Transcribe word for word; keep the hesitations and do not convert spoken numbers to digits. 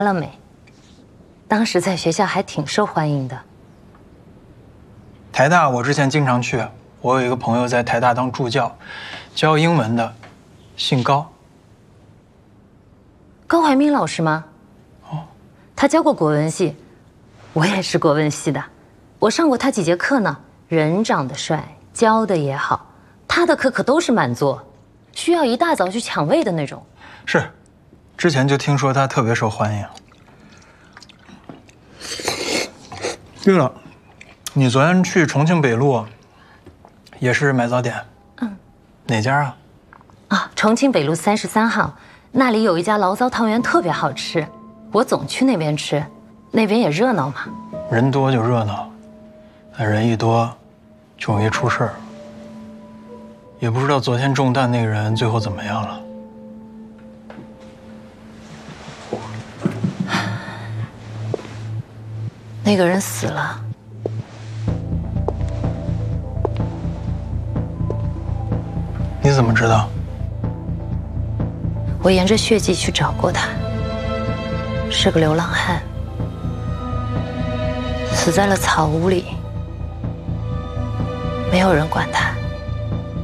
了没？当时在学校还挺受欢迎的。 台大我之前经常去，我有一个朋友在台大当助教，教英文的，姓高。 高怀民老师吗？哦，他教过国文系，我也是国文系的，我上过他几节课呢。人长得帅，教的也好，他的课可都是满座，需要一大早去抢位的那种。 是，之前就听说他特别受欢迎。对了，你昨天去重庆北路，也是买早点？嗯，哪家啊？ 啊，重庆北路三十三号，那里有一家醪糟汤圆特别好吃，我总去那边吃，那边也热闹嘛。 人多就热闹，但人一多，就容易出事儿。也不知道昨天中弹那个人最后怎么样了。 那个人死了。 你怎么知道？ 我沿着血迹去找过他，是个流浪汉，死在了草屋里，没有人管他。